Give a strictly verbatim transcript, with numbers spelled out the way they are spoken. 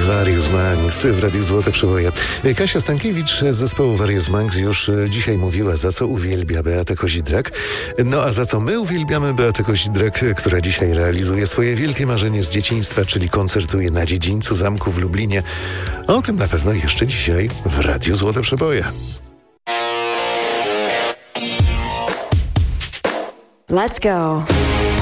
Various Monks w Radiu Złote Przeboje. Kasia Stankiewicz z zespołu Various Monks już dzisiaj mówiła, za co uwielbia Beatę Kozidrak. No a za co my uwielbiamy Beatę Kozidrak, która dzisiaj realizuje swoje wielkie marzenie z dzieciństwa, czyli koncertuje na dziedzińcu zamku w Lublinie. O tym na pewno jeszcze dzisiaj w Radiu Złote Przeboje. Let's go.